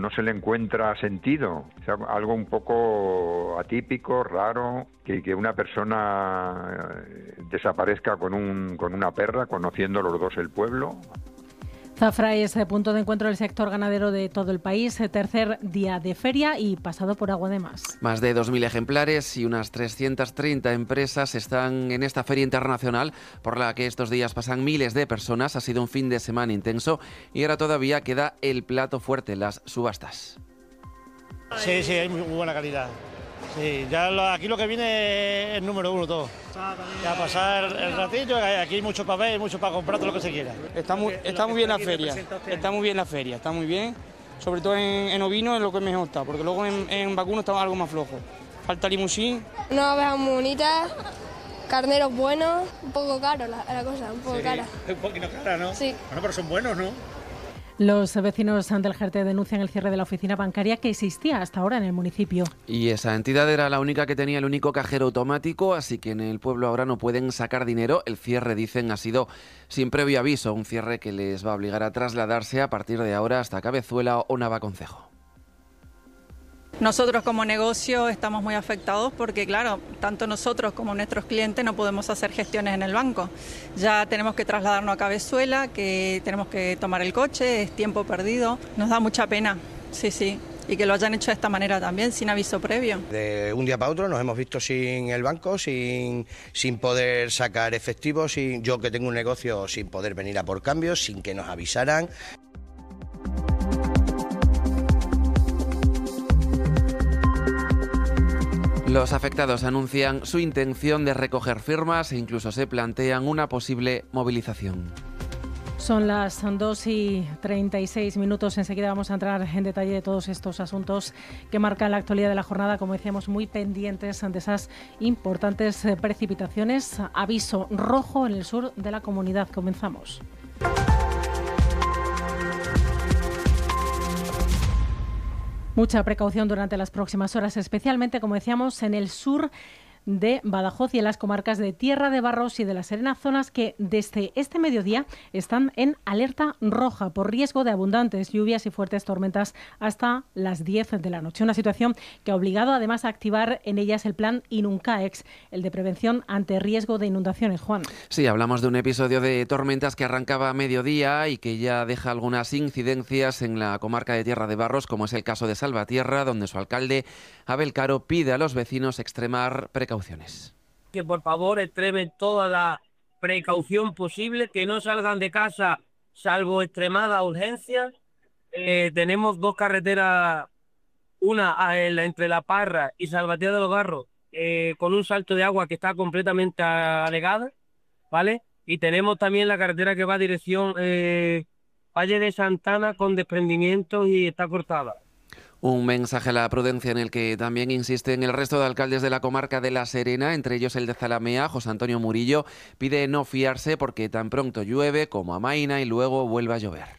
no se le encuentra sentido. O sea, algo un poco atípico, raro, que una persona desaparezca con una perra, conociendo los dos el pueblo. Zafra es el punto de encuentro del sector ganadero de todo el país, tercer día de feria y pasado por agua de más. Más de 2.000 ejemplares y unas 330 empresas están en esta feria internacional por la que estos días pasan miles de personas. Ha sido un fin de semana intenso y ahora todavía queda el plato fuerte, las subastas. Sí, hay muy buena calidad. Sí, ya aquí lo que viene es el número uno todo. Ya pasar el ratillo, aquí hay mucho para ver, mucho para comprar, todo lo que se quiera. Está muy bien la feria, está muy bien, sobre todo en ovino es lo que mejor está, porque luego en vacuno está algo más flojo. Falta limusín. Unas ovejas muy bonitas, carneros buenos, un poco caro la cosa, un poco cara. Un poquito cara, ¿no? Sí. Bueno, pero son buenos, ¿no? Los vecinos del Jerte denuncian el cierre de la oficina bancaria que existía hasta ahora en el municipio. Y esa entidad era la única que tenía el único cajero automático, así que en el pueblo ahora no pueden sacar dinero. El cierre, dicen, ha sido sin previo aviso, un cierre que les va a obligar a trasladarse a partir de ahora hasta Cabezuela o Navaconcejo. Nosotros como negocio estamos muy afectados porque, claro, tanto nosotros como nuestros clientes no podemos hacer gestiones en el banco. Ya tenemos que trasladarnos a Cabezuela, que tenemos que tomar el coche, es tiempo perdido. Nos da mucha pena, sí. Y que lo hayan hecho de esta manera también, sin aviso previo. De un día para otro nos hemos visto sin el banco, sin poder sacar efectivo, yo que tengo un negocio sin poder venir a por cambios, sin que nos avisaran. Los afectados anuncian su intención de recoger firmas e incluso se plantean una posible movilización. Son las 2:36. Enseguida vamos a entrar en detalle de todos estos asuntos que marcan la actualidad de la jornada. Como decíamos, muy pendientes de esas importantes precipitaciones. Aviso rojo en el sur de la comunidad. Comenzamos. Mucha precaución durante las próximas horas, especialmente, como decíamos, en el sur de Badajoz y en las comarcas de Tierra de Barros y de La Serena, zonas que desde este mediodía están en alerta roja por riesgo de abundantes lluvias y fuertes tormentas hasta las 10 de la noche. Una situación que ha obligado además a activar en ellas el plan Inuncaex, el de prevención ante riesgo de inundaciones. Juan. Sí, hablamos de un episodio de tormentas que arrancaba a mediodía y que ya deja algunas incidencias en la comarca de Tierra de Barros, como es el caso de Salvatierra, donde su alcalde, Abel Caro, pide a los vecinos extremar precauciones. Que por favor extremen toda la precaución posible, que no salgan de casa salvo extremada urgencia. Tenemos dos carreteras, una entre La Parra y Salvatierra de los Garros, con un salto de agua que está completamente anegada, ¿vale? Y tenemos también la carretera que va a dirección Valle de Santana con desprendimientos y está cortada. Un mensaje a la prudencia en el que también insisten el resto de alcaldes de la comarca de La Serena, entre ellos el de Zalamea, José Antonio Murillo, pide no fiarse porque tan pronto llueve como amaina y luego vuelve a llover.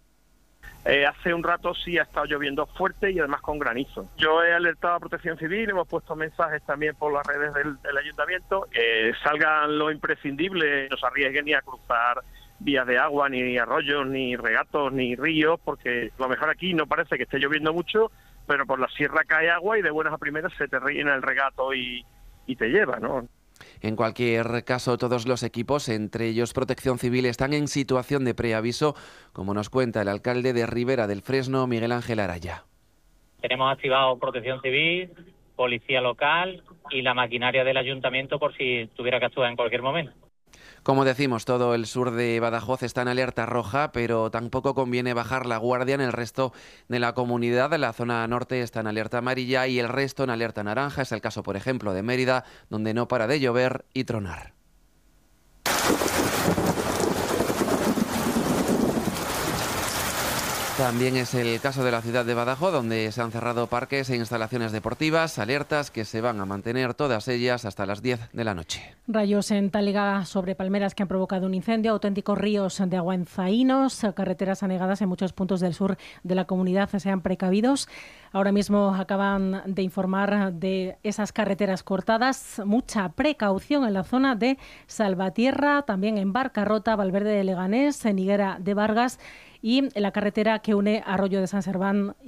Hace un rato sí ha estado lloviendo fuerte y además con granizo. Yo he alertado a Protección Civil, hemos puesto mensajes también por las redes del ayuntamiento. Salgan lo imprescindible, no se arriesguen ni a cruzar vías de agua, ni arroyos, ni regatos, ni ríos, porque a lo mejor aquí no parece que esté lloviendo mucho, pero por la sierra cae agua y de buenas a primeras se te rellena el regato y te lleva, ¿no? En cualquier caso, todos los equipos, entre ellos Protección Civil, están en situación de preaviso, como nos cuenta el alcalde de Ribera del Fresno, Miguel Ángel Araya. Tenemos activado Protección Civil, Policía Local y la maquinaria del ayuntamiento por si tuviera que actuar en cualquier momento. Como decimos, todo el sur de Badajoz está en alerta roja, pero tampoco conviene bajar la guardia en el resto de la comunidad. La zona norte está en alerta amarilla y el resto en alerta naranja. Es el caso, por ejemplo, de Mérida, donde no para de llover y tronar. También es el caso de la ciudad de Badajoz, donde se han cerrado parques e instalaciones deportivas, alertas que se van a mantener todas ellas hasta las 10 de la noche. Rayos en Táliga sobre palmeras que han provocado un incendio, auténticos ríos de agua en Zaínos, carreteras anegadas en muchos puntos del sur de la comunidad, sean precavidos. Ahora mismo acaban de informar de esas carreteras cortadas, mucha precaución en la zona de Salvatierra, también en Barcarrota, Valverde de Leganés, en Higuera de Vargas y en la carretera que une Arroyo de San Serván